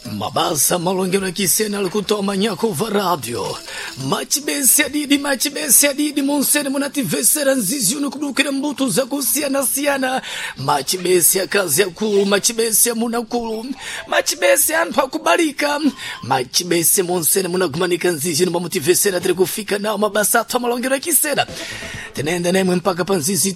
Mabasa malongero kisena lukuto manyako va radio. Machibesi adidi monsene munativesera nzizi uno kubukira mbuto za kusiyana. Machibesi akazi yakulu, machibesi munakulu. Machibesi antu akubalika. Machibesi monsene munagumanika nzizi uno bamutivesera tiri kufika nao mabasa atwa malongero kisena. Tenenda nemwe mpaka panzizi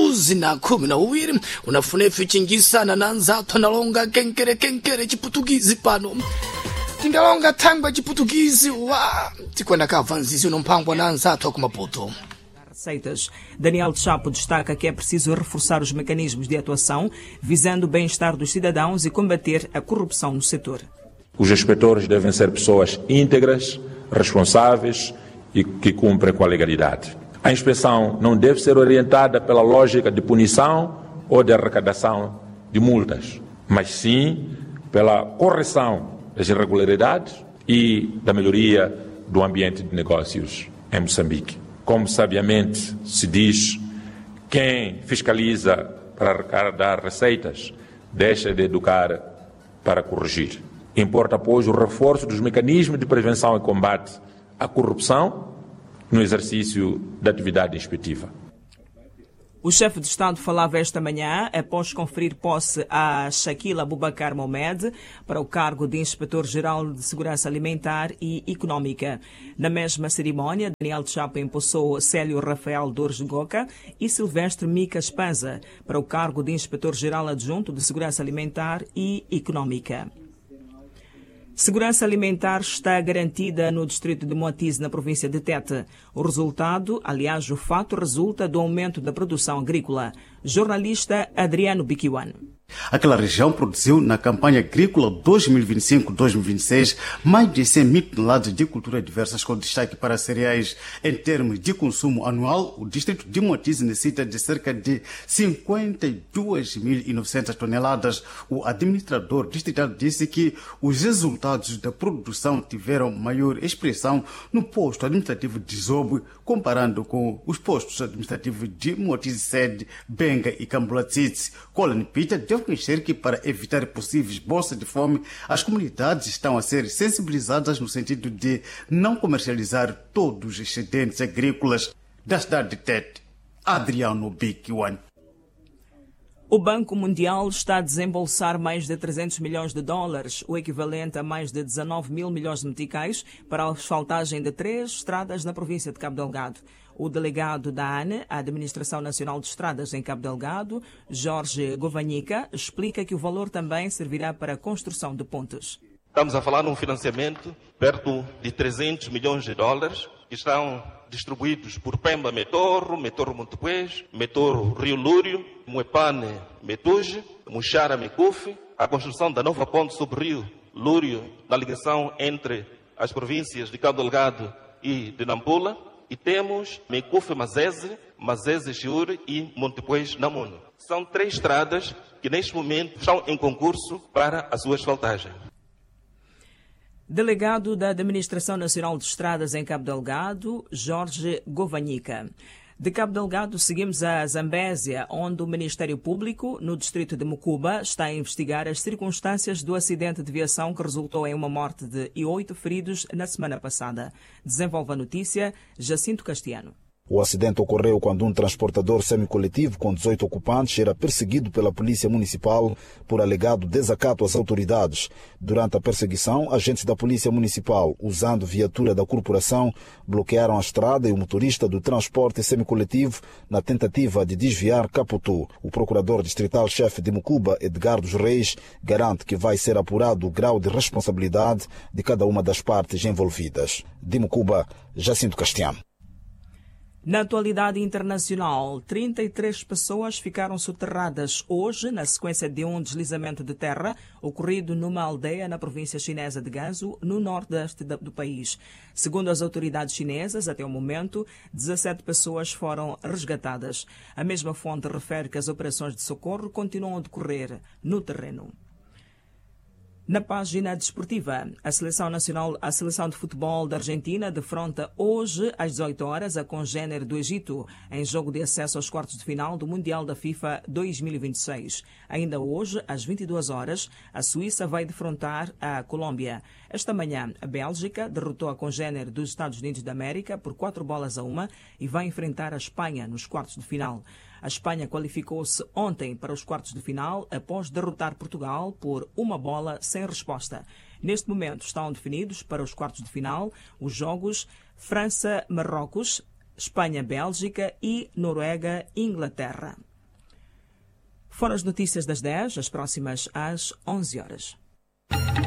212 unafunefu chingisana na nzatwa nalonga kenkere chiputugizi pano. Tingalonga tangwa chiputugizi wa tikwenda kava nzizi unompangwa na nzatwa kumaputo. Receitas. Daniel Chapo destaca que é preciso reforçar os mecanismos de atuação visando o bem-estar dos cidadãos e combater a corrupção no setor. Os inspetores devem ser pessoas íntegras, responsáveis e que cumprem com a legalidade. A inspeção não deve ser orientada pela lógica de punição ou de arrecadação de multas, mas sim pela correção das irregularidades e da melhoria do ambiente de negócios em Moçambique. Como sabiamente se diz, quem fiscaliza para arrecadar receitas deixa de educar para corrigir. Importa, pois, o reforço dos mecanismos de prevenção e combate à corrupção no exercício da atividade inspectiva. O chefe de Estado falava esta manhã após conferir posse a Shakil Abubakar Mohamed para o cargo de Inspetor-Geral de Segurança Alimentar e Económica. Na mesma cerimónia, Daniel Chapo empossou Célio Rafael Dores Goca e Silvestre Mica Espanza para o cargo de Inspetor-Geral Adjunto de Segurança Alimentar e Económica. Segurança alimentar está garantida no distrito de Moatize, na província de Tete. O resultado, aliás, o fato resulta do aumento da produção agrícola. Jornalista Adriano Biquiwan. Aquela região produziu na campanha agrícola 2025-2026 mais de 100 mil toneladas de culturas diversas com destaque para cereais. Em termos de consumo anual, o distrito de Moatize necessita de cerca de 52.900 toneladas. O administrador distrital disse que os resultados da produção tiveram maior expressão no posto administrativo de Zobo, comparando com os postos administrativos de Moatize Sede, Benga e Cambulatsitsi. Colin Peter deu conhecer que, para evitar possíveis bolsas de fome, as comunidades estão a ser sensibilizadas no sentido de não comercializar todos os excedentes agrícolas. Da cidade de Tete, Adriano Biquiwan. O Banco Mundial está a desembolsar mais de 300 milhões de dólares, o equivalente a mais de 19 mil milhões de meticais, para a asfaltagem de 3 estradas na província de Cabo Delgado. O delegado da ANE, a Administração Nacional de Estradas em Cabo Delgado, Jorge Govanhica, explica que o valor também servirá para a construção de pontes. Estamos a falar num financiamento perto de 300 milhões de dólares, que estão distribuídos por Pemba Metorro, Metorro Montepuez, Metorro Rio Lúrio, Muepane Metuge, Muxara Mecufe, a construção da nova ponte sobre o Rio Lúrio, na ligação entre as províncias de Cabo Delgado e de Nampula, e temos Mecufe Mazese, Mazese Chiure e Montepuez Namuno. São 3 estradas que neste momento estão em concurso para a sua asfaltagem. Delegado da Administração Nacional de Estradas em Cabo Delgado, Jorge Govanhica. De Cabo Delgado seguimos a Zambésia, onde o Ministério Público, no distrito de Mucuba, está a investigar as circunstâncias do acidente de viação que resultou em uma morte e 8 feridos na semana passada. Desenvolve a notícia Jacinto Castiano. O acidente ocorreu quando um transportador semicoletivo com 18 ocupantes era perseguido pela Polícia Municipal por alegado desacato às autoridades. Durante a perseguição, agentes da Polícia Municipal, usando viatura da corporação, bloquearam a estrada e o motorista do transporte semicoletivo na tentativa de desviar capotou. O procurador distrital-chefe de Mucuba, Edgardo Reis, garante que vai ser apurado o grau de responsabilidade de cada uma das partes envolvidas. De Mucuba, Jacinto Castiano. Na atualidade internacional, 33 pessoas ficaram soterradas hoje na sequência de um deslizamento de terra ocorrido numa aldeia na província chinesa de Gansu, no nordeste do país. Segundo as autoridades chinesas, até o momento, 17 pessoas foram resgatadas. A mesma fonte refere que as operações de socorro continuam a decorrer no terreno. Na página desportiva, a Seleção de Futebol da Argentina defronta hoje às 18 horas a congênere do Egito, em jogo de acesso aos quartos de final do Mundial da FIFA 2026. Ainda hoje, às 22 horas, a Suíça vai defrontar a Colômbia. Esta manhã, a Bélgica derrotou a congênere dos Estados Unidos da América por 4-1 e vai enfrentar a Espanha nos quartos de final. A Espanha qualificou-se ontem para os quartos de final após derrotar Portugal por 1 sem resposta. Neste momento estão definidos para os quartos de final os jogos França-Marrocos, Espanha-Bélgica e Noruega-Inglaterra. Foram as notícias das 10, as próximas às 11 horas.